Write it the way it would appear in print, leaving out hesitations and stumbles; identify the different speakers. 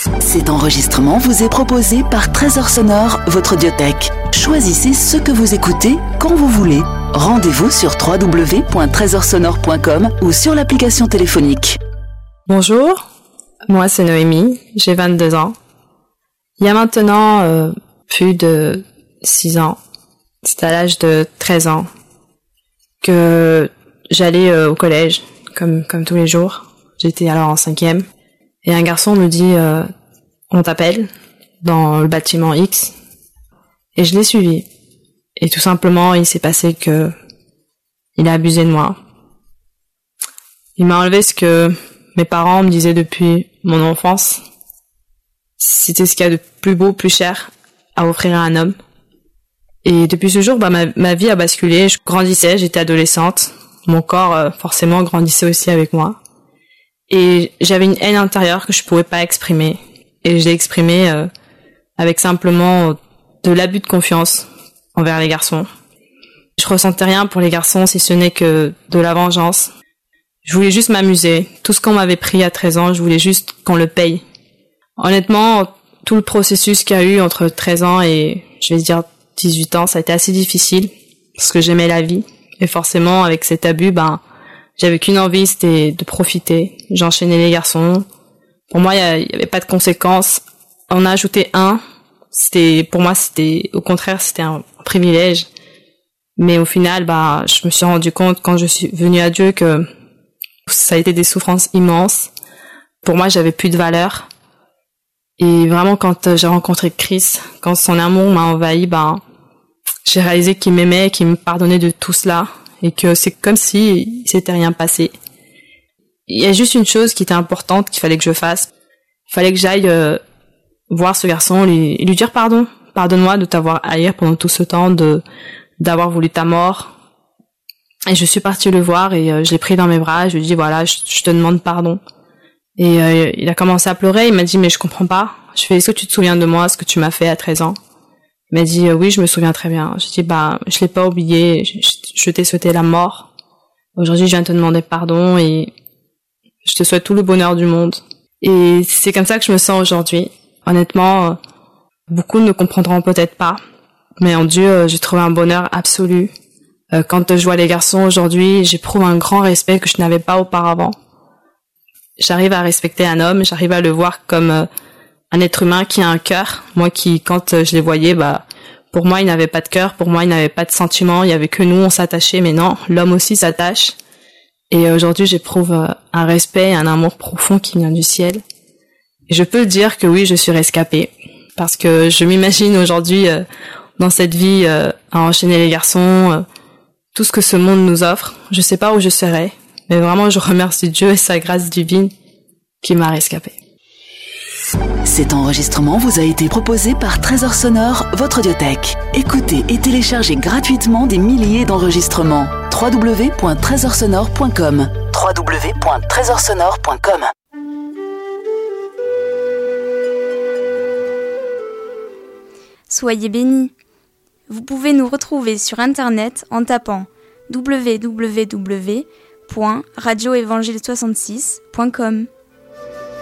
Speaker 1: Cet enregistrement vous est proposé par Trésor Sonore, votre audiothèque. Choisissez ce que vous écoutez quand vous voulez. Rendez-vous sur www.trésorsonore.com ou sur l'application téléphonique.
Speaker 2: Bonjour, moi c'est Noémie, j'ai 22 ans. Il y a maintenant plus de 6 ans, c'était à l'âge de 13 ans, que j'allais au collège, comme tous les jours. J'étais alors en 5e, et un garçon me dit on t'appelle dans le bâtiment X, et je l'ai suivi. Et tout simplement, il s'est passé que il a abusé de moi. Il m'a enlevé ce que mes parents me disaient depuis mon enfance. C'était ce qu'il y a de plus beau, plus cher à offrir à un homme. Et depuis ce jour, ma vie a basculé. Je grandissais, j'étais adolescente. Mon corps, forcément, grandissait aussi avec moi. Et j'avais une haine intérieure que je pouvais pas exprimer. Et je l'ai exprimée avec simplement de l'abus de confiance envers les garçons. Je ressentais rien pour les garçons si ce n'est que de la vengeance. Je voulais juste m'amuser. Tout ce qu'on m'avait pris à 13 ans, je voulais juste qu'on le paye. Honnêtement, tout le processus qu'il y a eu entre 13 ans et, je vais dire, 18 ans, ça a été assez difficile parce que j'aimais la vie. Et forcément, avec cet abus, j'avais qu'une envie, c'était de profiter. J'enchaînais les garçons. Pour moi, il y avait pas de conséquences. On a ajouté un. Pour moi, au contraire, c'était un privilège. Mais au final, je me suis rendu compte quand je suis venue à Dieu que ça a été des souffrances immenses. Pour moi, j'avais plus de valeur. Et vraiment, quand j'ai rencontré Christ, quand son amour m'a envahi, j'ai réalisé qu'il m'aimait, qu'il me pardonnait de tout cela, et que c'est comme si il s'était rien passé. Il y a juste une chose qui était importante qu'il fallait que je fasse. Il fallait que j'aille voir ce garçon, lui dire pardon. Pardonne-moi de t'avoir haï pendant tout ce temps, d'avoir voulu ta mort. Et je suis partie le voir et je l'ai pris dans mes bras, je lui ai dit voilà, je te demande pardon. Et il a commencé à pleurer, il m'a dit mais je comprends pas. Je fais est-ce que tu te souviens de moi, ce que tu m'as fait à 13 ans? Il m'a dit oui, je me souviens très bien. Je dis je l'ai pas oublié, je t'ai souhaité la mort. Aujourd'hui, je viens te demander pardon et je te souhaite tout le bonheur du monde. Et c'est comme ça que je me sens aujourd'hui. Honnêtement, beaucoup ne comprendront peut-être pas, mais en Dieu, j'ai trouvé un bonheur absolu. Quand je vois les garçons aujourd'hui, j'éprouve un grand respect que je n'avais pas auparavant. J'arrive à respecter un homme, j'arrive à le voir comme un être humain qui a un cœur. Moi quand je les voyais, pour moi, il n'avait pas de cœur, pour moi, il n'avait pas de sentiments, il y avait que nous, on s'attachait, mais non, l'homme aussi s'attache. Et aujourd'hui, j'éprouve un respect, un amour profond qui vient du ciel. Et je peux dire que oui, je suis rescapée, parce que je m'imagine aujourd'hui dans cette vie à enchaîner les garçons, tout ce que ce monde nous offre. Je sais pas où je serais, mais vraiment, je remercie Dieu et sa grâce divine qui m'a rescapée.
Speaker 1: Cet enregistrement vous a été proposé par Trésor Sonore, votre audiothèque. Écoutez et téléchargez gratuitement des milliers d'enregistrements. www.trésorsonore.com www.trésorsonore.com.
Speaker 3: Soyez bénis. Vous pouvez nous retrouver sur Internet en tapant www.radioevangile66.com.